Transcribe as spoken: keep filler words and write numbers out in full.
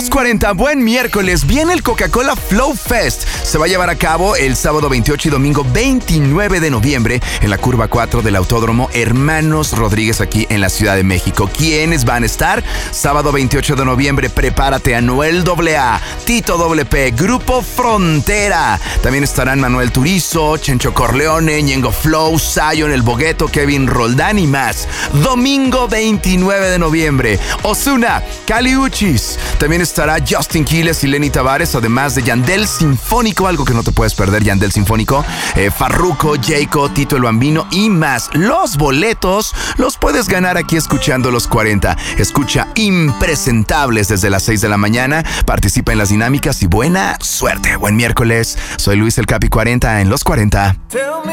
Los cuarenta, buen miércoles. Viene el Coca-Cola Flow Fest. Se va a llevar a cabo el sábado veintiocho y domingo veintinueve de noviembre en la curva cuatro del Autódromo Hermanos Rodríguez aquí en la Ciudad de México. ¿Quiénes van a estar? Sábado veintiocho de noviembre, prepárate a Noel A A, Tito Doble P, Grupo Frontera. También estarán Manuel Turizo, Chencho Corleone, Ñengo Flow, Zion, El Bogueto, Kevin Roldán y más. Domingo veintinueve de noviembre, Ozuna, Kali Uchis. También estará Justin Quiles y Lenny Tavares, además de Yandel Sinfónico, algo que no te puedes perder, Yandel Sinfónico, eh, Farruko, Jayco, Tito el Bambino y más. Los boletos los puedes ganar aquí escuchando Los cuarenta. Escucha Impresentables desde las seis de la mañana, participa en las dinámicas y buena suerte. Buen miércoles, soy Luis el Capi cuarenta en Los cuarenta.